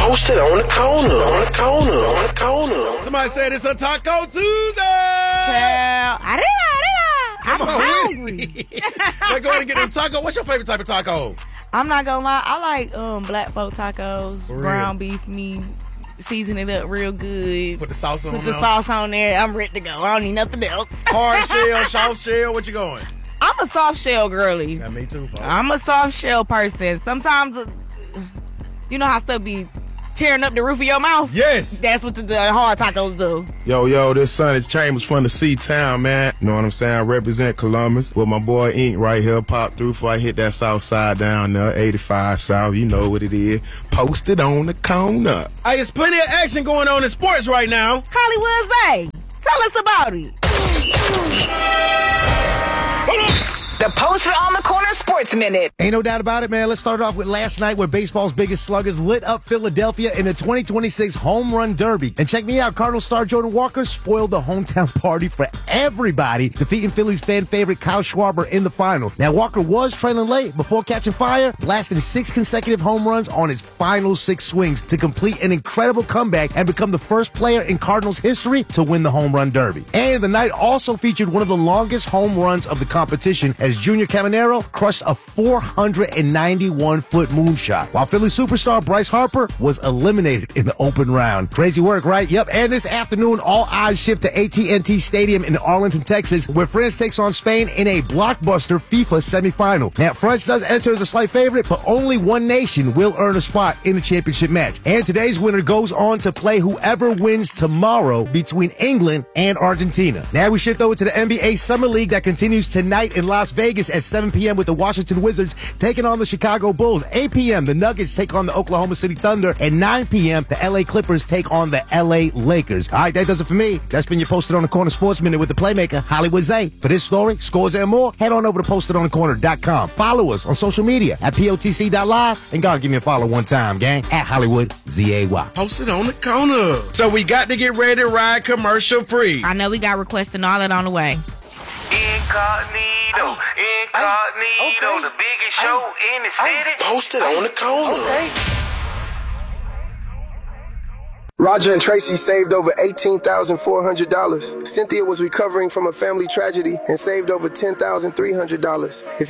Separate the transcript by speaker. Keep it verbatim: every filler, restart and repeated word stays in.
Speaker 1: Posted on the corner, on the corner, on the corner.
Speaker 2: Somebody said it's a Taco Tuesday.
Speaker 3: Child, arriba, arriba. I'm
Speaker 2: Come on,
Speaker 3: hungry.
Speaker 2: Let's go ahead and get them taco. What's your favorite type of taco?
Speaker 3: I'm not gonna lie, I like um black folk tacos,
Speaker 2: For real?
Speaker 3: ground beef meat, season it up real good.
Speaker 2: Put the sauce on
Speaker 3: Put the
Speaker 2: there.
Speaker 3: sauce on there. I'm ready to go. I don't need nothing else.
Speaker 2: Hard shell, soft shell. What you going?
Speaker 3: I'm a soft shell girly.
Speaker 2: Yeah, me too, folks.
Speaker 3: I'm a soft shell person. Sometimes, uh, you know how stuff be tearing up the roof of your mouth?
Speaker 2: Yes.
Speaker 3: That's what the, the hard tacos do.
Speaker 4: Yo, yo, this son is Chambers from the C-Town, man. You know what I'm saying? I represent Columbus with my boy Ink right here. Pop through before I hit that south side down there, eighty-five South. You know what it is. Posted on the corner.
Speaker 2: Hey, there's plenty of action going on in sports right now.
Speaker 3: Hollywood Zay, tell us about it.
Speaker 5: The Posted on the Corner Sports Minute.
Speaker 6: Ain't no doubt about it, man. Let's start off with last night where baseball's biggest sluggers lit up Philadelphia in the twenty twenty-six Home Run Derby. And check me out, Cardinal star Jordan Walker spoiled the hometown party for everybody, defeating Phillies fan favorite Kyle Schwarber in the final. Now, Walker was trailing late before catching fire, blasting six consecutive home runs on his final six swings to complete an incredible comeback and become the first player in Cardinals history to win the Home Run Derby. And the night also featured one of the longest home runs of the competition as Junior Caminero crushed a four hundred ninety-one foot moonshot, while Philly superstar Bryce Harper was eliminated in the open round. Crazy work, right? Yep. And this afternoon, all eyes shift to A T and T Stadium in Arlington, Texas, where France takes on Spain in a blockbuster FIFA semifinal. Now, France does enter as a slight favorite, but only one nation will earn a spot in the championship match. And today's winner goes on to play whoever wins tomorrow between England and Argentina. Now we shift over to the N B A Summer League that continues tonight in Las Vegas at seven p.m. with the Washington Wizards taking on the Chicago Bulls. eight p.m. the Nuggets take on the Oklahoma City Thunder. And nine p.m. the L A Clippers take on the L A Lakers. All right, that does it for me. That's been your Posted on the Corner Sports Minute with the playmaker, Hollywood Zay. For this story, scores, and more, head on over to post it on the corner dot com. Follow us on social media at P O T C dot live. And God, give me a follow one time, gang, at Hollywood Z A Y.
Speaker 2: Posted on the corner. So we got to get ready to ride commercial free.
Speaker 3: I know we got requests and all that on the way.
Speaker 7: Incognito, incognito,
Speaker 1: okay.
Speaker 7: the biggest show in the city.
Speaker 1: Posted on the corner.
Speaker 8: Roger and Tracy saved over eighteen thousand four hundred dollars. Cynthia was recovering from a family tragedy and saved over ten thousand three hundred dollars. If you